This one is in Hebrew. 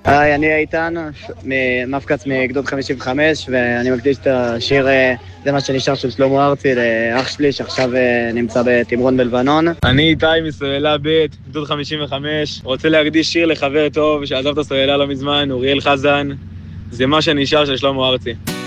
היי, אני איתן, מפקץ מגדוד 55, ואני מקדיש את השיר זה מה שנשאר של שלמה ארצי לאח שלי שעכשיו נמצא בתמרון בלבנון. אני איתי מסוללה ב', גדוד 55, רוצה להקדיש שיר לחבר טוב שעזב את הסוללה לא מזמן, אוריאל חזן, זה מה שנשאר של שלמה ארצי.